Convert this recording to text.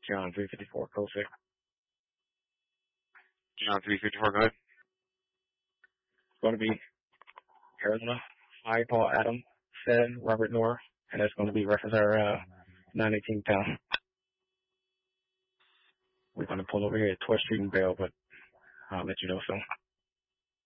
John 354, code 6. John 354, go ahead. It's going to be Arizona 5, Paul Adam, 7, Robert Noor, and that's going to be reference our 918 pound. We're going to pull over here at 12th Street and Bell, but I'll let you know soon.